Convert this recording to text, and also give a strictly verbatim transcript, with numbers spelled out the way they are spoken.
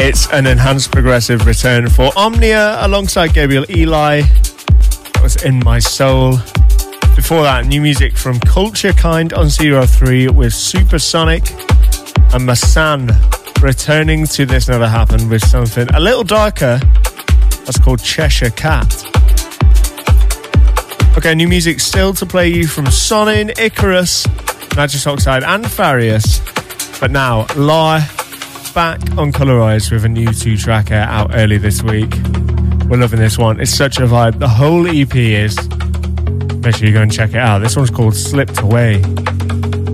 It's an enhanced progressive return for Omnia alongside Gabriel Eli. That was In My Soul. Before that, new music from Culture Kind on Zero three with Supersonic, and Masan returning to This Never Happened with something a little darker. That's called Cheshire Cat. Okay, new music still to play you from Sonin, Icarus, Nitrous Oxide and Farius. But now, Lie back on Colorize with a new two-tracker out early this week. We're loving this one. It's such a vibe. The whole E P is. Make sure you go and check it out. This one's called Slipped Away.